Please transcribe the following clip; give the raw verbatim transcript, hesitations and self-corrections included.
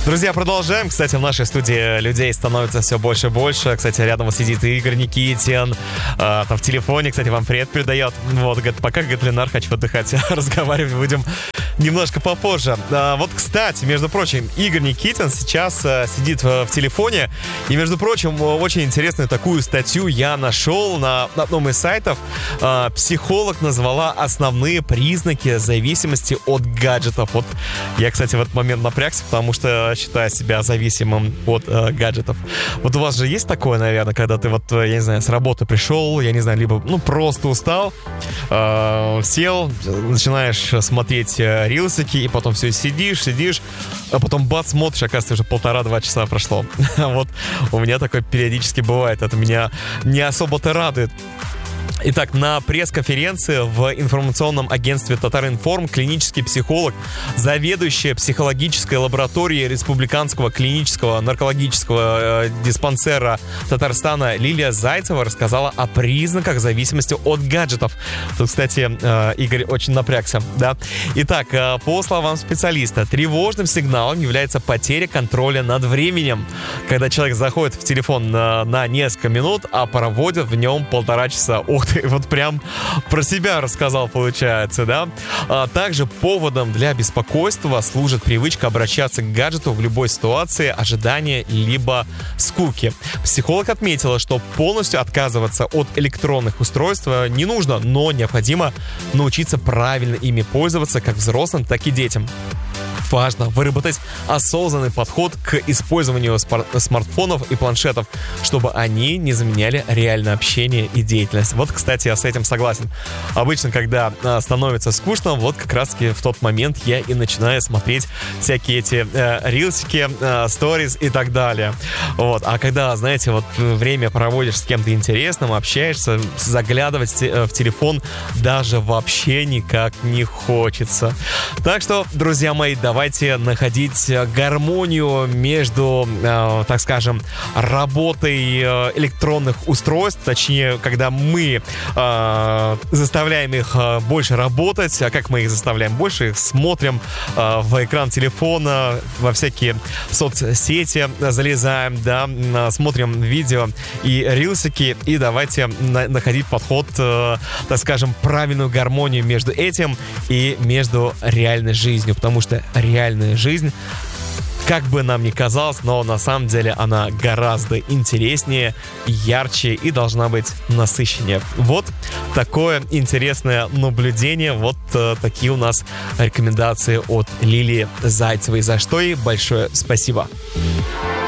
Друзья, продолжаем. Кстати, в нашей студии людей становится все больше и больше. Кстати, рядом сидит Игорь Никитин. Э, там в телефоне, кстати, вам привет передает. Вот, говорит, пока, говорит, Ленар, хочу отдыхать. Разговаривать будем немножко попозже. А, вот, кстати, между прочим, Игорь Никитин сейчас а, сидит в, в телефоне. И, между прочим, очень интересную такую статью я нашел на, на одном из сайтов. А, психолог назвала основные признаки зависимости от гаджетов. Вот я, кстати, в этот момент напрягся, потому что считаю себя зависимым от а, гаджетов. Вот у вас же есть такое, наверное, когда ты вот, я не знаю, с работы пришел, я не знаю, либо, ну, просто устал, а, сел, начинаешь смотреть рилсики, и потом все, сидишь, сидишь, а потом бац, смотришь, оказывается, уже полтора-два часа прошло. Вот у меня такое периодически бывает, это меня не особо-то радует. Итак, на пресс-конференции в информационном агентстве Татаринформ клинический психолог, заведующая психологической лабораторией Республиканского клинического наркологического э, диспансера Татарстана Лилия Зайцева рассказала о признаках зависимости от гаджетов. Тут, кстати, э, Игорь очень напрягся, да. Итак, э, по словам специалиста, тревожным сигналом является потеря контроля над временем, когда человек заходит в телефон на, на несколько минут, а проводит в нем полтора часа. Ух ты, вот прям про себя рассказал, получается, да? А также поводом для беспокойства служит привычка обращаться к гаджету в любой ситуации ожидания либо скуки. Психолог отметила, что полностью отказываться от электронных устройств не нужно, но необходимо научиться правильно ими пользоваться как взрослым, так и детям. Важно выработать осознанный подход к использованию смартфонов и планшетов, чтобы они не заменяли реальное общение и деятельность. Вот, кстати, я с этим согласен. Обычно, когда а, становится скучно, вот как раз-таки в тот момент я и начинаю смотреть всякие эти э, рилсики, э, сторис и так далее. Вот. А когда, знаете, вот время проводишь с кем-то интересным, общаешься, заглядывать в телефон даже вообще никак не хочется. Так что, друзья мои, давайте Давайте находить гармонию между, э, так скажем, работой э, электронных устройств, точнее, когда мы э, заставляем их э, больше работать, а как мы их заставляем больше, их смотрим э, в экран телефона, во всякие соцсети залезаем, да, смотрим видео и рилсики, и давайте на- находить подход, э, так скажем, правильную гармонию между этим и между реальной жизнью, потому что реальная жизнь, как бы нам ни казалось, но на самом деле она гораздо интереснее, ярче и должна быть насыщеннее. Вот такое интересное наблюдение, вот э, такие у нас рекомендации от Лилии Зайцевой, за что ей большое спасибо.